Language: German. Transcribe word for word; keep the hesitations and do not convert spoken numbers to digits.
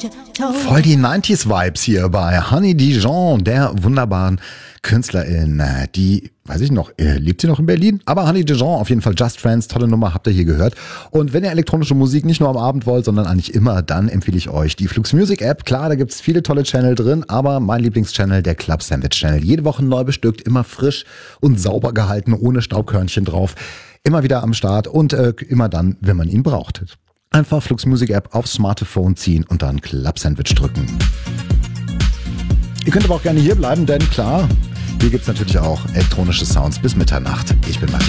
Voll die neunziger-Vibes hier bei Honey Dijon, der wunderbaren Künstlerin, die, weiß ich noch, lebt sie noch in Berlin? Aber Honey Dijon, auf jeden Fall Just Friends, tolle Nummer, habt ihr hier gehört. Und wenn ihr elektronische Musik nicht nur am Abend wollt, sondern eigentlich immer, dann empfehle ich euch die Flux Music App. Klar, da gibt's viele tolle Channel drin, aber mein Lieblingschannel, der Club Sandwich Channel. Jede Woche neu bestückt, immer frisch und sauber gehalten, ohne Staubkörnchen drauf. Immer wieder am Start und äh, immer dann, wenn man ihn braucht. Einfach Flux Music App aufs Smartphone ziehen und dann Club Sandwich drücken. Ihr könnt aber auch gerne hier bleiben, denn klar, hier gibt's natürlich auch elektronische Sounds bis Mitternacht. Ich bin Martin.